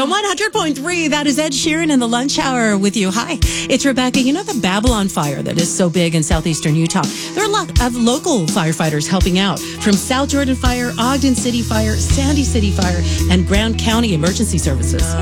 So 100.3, that is Ed Sheeran in the lunch hour with you. Hi, it's Rebecca. You know the Babylon fire that is so big in southeastern Utah? There are a lot of local firefighters helping out from South Jordan Fire, Ogden City Fire, Sandy City Fire, and Grand County Emergency Services.